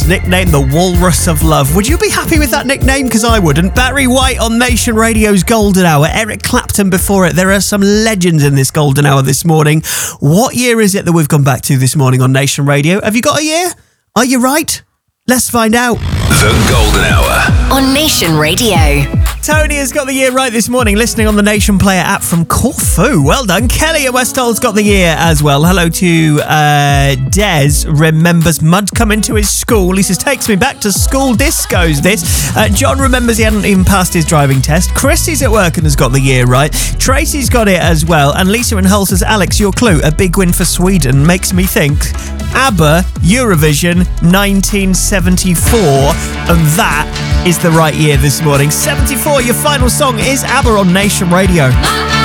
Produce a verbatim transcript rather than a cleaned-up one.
was nicknamed the Walrus of Love. Would you be happy with that nickname? Because I wouldn't. Barry White on Nation Radio's Golden Hour. Eric Clapton before it. There are some legends in this Golden Hour this morning. What year is it that we've gone back to this morning on Nation Radio? Have you got a year? Are you right? Let's find out. The Golden Hour on Nation Radio. Tony has got the year right this morning, listening on the Nation Player app from Corfu. Well done. Kelly at Westall's got the year as well. Hello to uh, Des. Remembers mud coming to his school. He says, takes me back to school discos, this. Uh, John remembers he hadn't even passed his driving test. Chrissy's at work and has got the year right. Tracy's got it as well. And Lisa in Hull says, Alex, your clue, a big win for Sweden, makes me think ABBA Eurovision nineteen seventy-four. And that is the right year this morning. seventy-four, your final song is ABBA on Nation Radio.